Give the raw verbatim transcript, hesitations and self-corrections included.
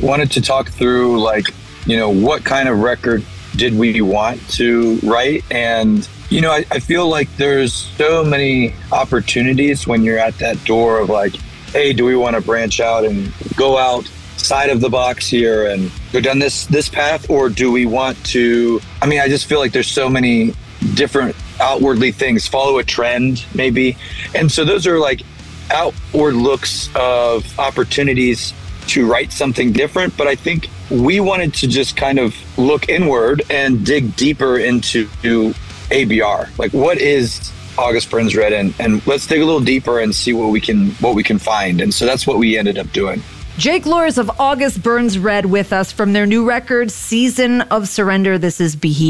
wanted to talk through, like, you know, what kind of record did we want to write? And, you know, I, I feel like there's so many opportunities when you're at that door of like, hey, do we want to branch out and go outside of the box here and go down this this path? Or do we want to, I mean, I just feel like there's so many different outwardly things, follow a trend maybe. And so those are like outward looks of opportunities to write something different. But I think we wanted to just kind of look inward and dig deeper into A B R. Like, what is August Burns Red? And, and let's dig a little deeper and see what we can what we can find. And so that's what we ended up doing. Jake Luhrs of August Burns Red with us from their new record, Season of Surrender. This is Behemoth.